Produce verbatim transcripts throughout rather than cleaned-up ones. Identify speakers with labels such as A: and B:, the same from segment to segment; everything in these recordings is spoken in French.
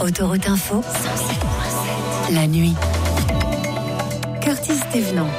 A: Autoroute Info, la nuit. Curtis Thévenant.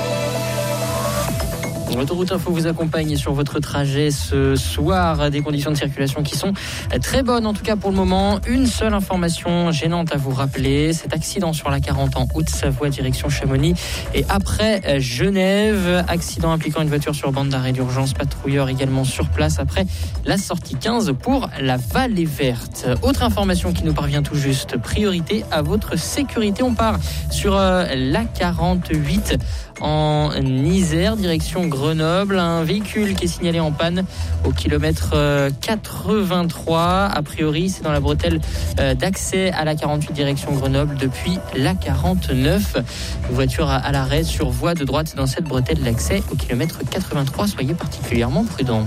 B: Autoroute Info vous accompagne sur votre trajet ce soir. Des conditions de circulation qui sont très bonnes, en tout cas pour le moment. Une seule information gênante à vous rappeler. Cet accident sur la quarante en Haute-Savoie, direction Chamonix. Et après Genève, accident impliquant une voiture sur bande d'arrêt d'urgence. Patrouilleur également sur place après la sortie quinze pour la Vallée Verte. Autre information qui nous parvient tout juste. Priorité à votre sécurité. On part sur la quarante-huit en Isère, direction Grenoble. Un véhicule qui est signalé en panne au kilomètre quatre-vingt-trois. A priori, c'est dans la bretelle d'accès à la quarante-huit direction Grenoble depuis la quarante-neuf. Voiture à l'arrêt sur voie de droite dans cette bretelle d'accès au kilomètre quatre-vingt-trois. Soyez particulièrement prudents.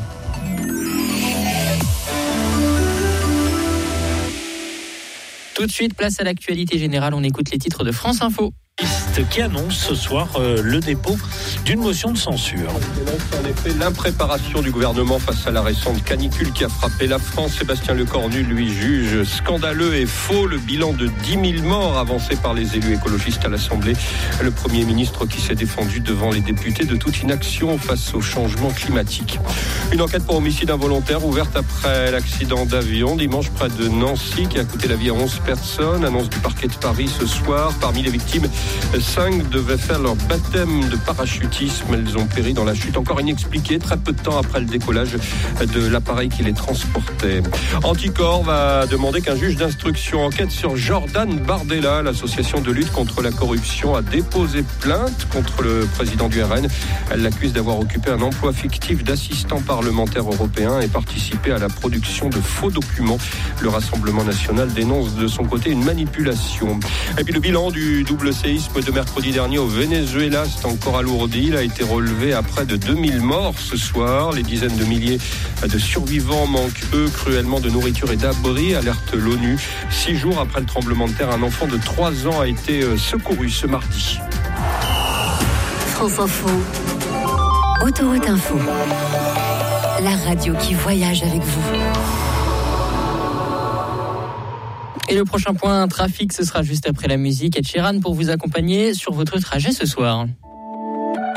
B: Tout de suite, place à l'actualité générale. On écoute les titres de France Info.
C: Qui annonce ce soir euh, le dépôt d'une motion de censure.
D: En effet, l'impréparation du gouvernement face à la récente canicule qui a frappé la France. Sébastien Lecornu lui juge scandaleux et faux le bilan de dix mille morts avancé par les élus écologistes à l'Assemblée. Le Premier ministre qui s'est défendu devant les députés de toute inaction face au changement climatique. Une enquête pour homicide involontaire ouverte après l'accident d'avion dimanche près de Nancy qui a coûté la vie à onze personnes. Annonce du parquet de Paris ce soir. Parmi les victimes, cinq devaient faire leur baptême de parachutisme. Elles ont péri dans la chute encore inexpliquée très peu de temps après le décollage de l'appareil qui les transportait. Anticor va demander qu'un juge d'instruction enquête sur Jordan Bardella. L'association de lutte contre la corruption a déposé plainte contre le président du R N. Elle l'accuse d'avoir occupé un emploi fictif d'assistant parlementaire européen et participé à la production de faux documents. Le Rassemblement national dénonce de son côté une manipulation. Et puis le bilan du double séisme de mercredi dernier au Venezuela, c'est encore alourdi. Il a été relevé à près de deux mille morts ce soir. Les dizaines de milliers de survivants manquent, eux, cruellement de nourriture et d'abri, alerte l'ONU. Six jours après le tremblement de terre, un enfant de trois ans a été secouru ce mardi.
A: France Info, Autoroute Info, la radio qui voyage avec vous.
B: Et le prochain point trafic, ce sera juste après la musique. Ed Sheeran pour vous accompagner sur votre trajet ce soir.